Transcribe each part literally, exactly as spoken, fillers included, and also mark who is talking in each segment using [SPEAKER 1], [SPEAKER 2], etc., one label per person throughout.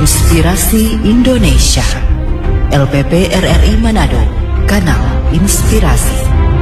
[SPEAKER 1] Inspirasi Indonesia. L P P R R I Manado, Kanal Inspirasi.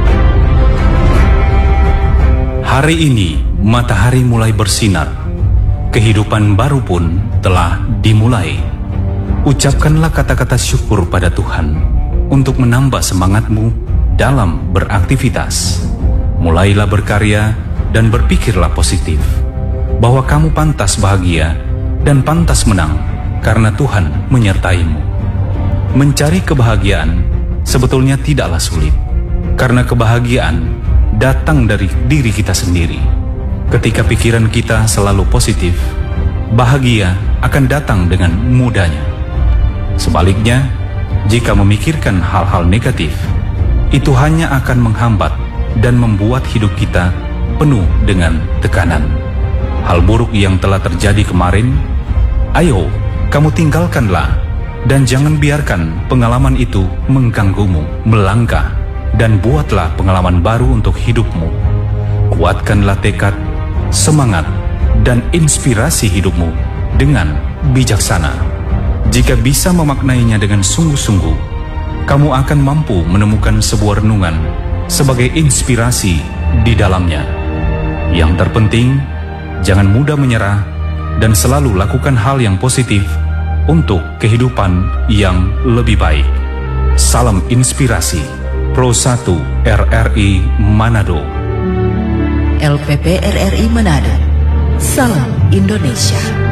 [SPEAKER 2] Hari ini matahari mulai bersinar. Kehidupan baru pun telah dimulai. Ucapkanlah kata-kata syukur pada Tuhan untuk menambah semangatmu dalam beraktivitas. Mulailah berkarya dan berpikirlah positif bahwa kamu pantas bahagia dan pantas menang karena Tuhan menyertaimu. Mencari kebahagiaan sebetulnya tidaklah sulit, karena kebahagiaan datang dari diri kita sendiri. Ketika pikiran kita selalu positif, bahagia akan datang dengan mudahnya. Sebaliknya, jika memikirkan hal-hal negatif, itu hanya akan menghambat dan membuat hidup kita penuh dengan tekanan. Hal buruk yang telah terjadi kemarin, ayo kamu tinggalkanlah dan jangan biarkan pengalaman itu mengganggumu. Melangkah dan buatlah pengalaman baru untuk hidupmu. Kuatkanlah tekad, semangat, dan inspirasi hidupmu dengan bijaksana. Jika bisa memaknainya dengan sungguh-sungguh, kamu akan mampu menemukan sebuah renungan sebagai inspirasi di dalamnya. Yang terpenting, jangan mudah menyerah dan selalu lakukan hal yang positif untuk kehidupan yang lebih baik. Salam inspirasi, Pro satu R R I Manado.
[SPEAKER 1] L P P R R I Manado, Salam Indonesia.